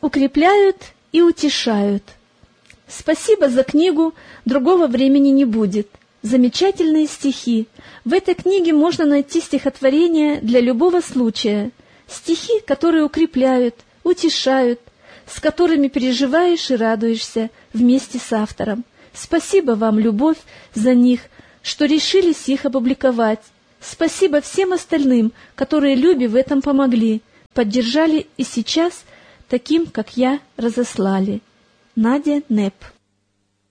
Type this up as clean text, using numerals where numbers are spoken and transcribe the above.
укрепляют и утешают. Спасибо за книгу «Другого времени не будет». Замечательные стихи. В этой книге можно найти стихотворения для любого случая. Стихи, которые укрепляют, утешают, с которыми переживаешь и радуешься вместе с автором. Спасибо вам, Любовь, за них, что решились их опубликовать. Спасибо всем остальным, которые Любе в этом помогли, поддержали и сейчас, таким, как я, разослали. Надя Нэп.